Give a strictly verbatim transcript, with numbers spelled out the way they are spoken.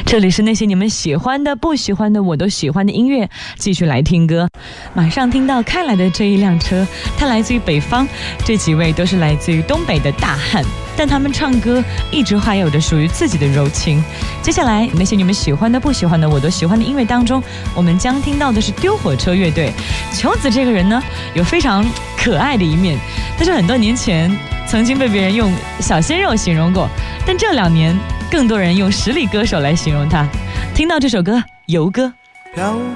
这里是那些你们喜欢的不喜欢的我都喜欢的音乐，继续来听歌。马上听到开来的这一辆车，它来自于北方，这几位都是来自于东北的大汉，但他们唱歌一直还有着属于自己的柔情。接下来那些你们喜欢的不喜欢的我都喜欢的音乐当中，我们将听到的是丢火车乐队。球子这个人呢，有非常可爱的一面，但是很多年前曾经被别人用小鲜肉形容过，但这两年更多人用实力歌手来形容他。听到这首歌《游歌》， 漂